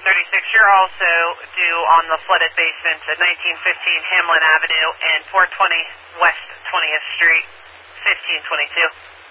36, you're also due on the flooded basement at 1915 Hamlin Avenue and 420 West 20th Street, 1522.